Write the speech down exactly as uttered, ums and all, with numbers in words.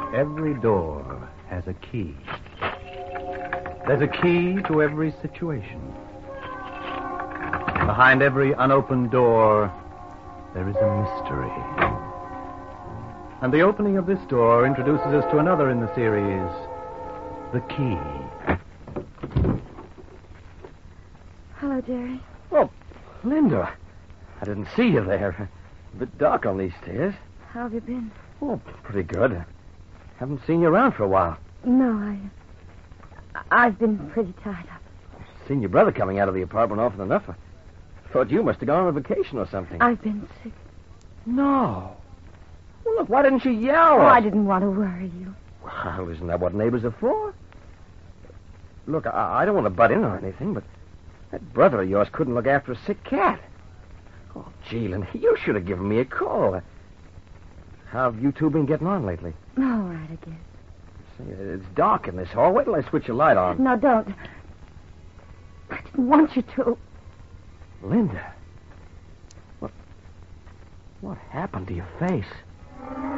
Every door has a key. There's a key to every situation. Behind every unopened door, there is a mystery. And the opening of this door introduces us to another in the series, The Key. Hello, Jerry. Oh, Linda. I didn't see you there. A bit dark on these stairs. How have you been? Oh, pretty good. Haven't seen you around for a while. No, I... I've been pretty tied up. Seen your brother coming out of the apartment often enough. I thought you must have gone on vacation or something. I've been sick. No. Well, look, why didn't you yell? Oh, I didn't want to worry you. Well, isn't that what neighbors are for? Look, I, I don't want to butt in or anything, but that brother of yours couldn't look after a sick cat. Oh, gee, Lynn, you should have given me a call. How have you two been getting on lately? All right, I guess. See, it's dark in this hall. Wait till I switch the light on. No, don't. I didn't want you to. Linda. What... What happened to your face?